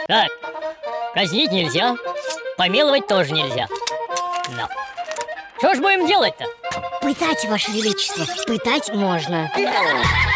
Так, казнить нельзя, помиловать тоже нельзя. Но что ж будем делать-то? Пытать, Ваше Величество, пытать можно.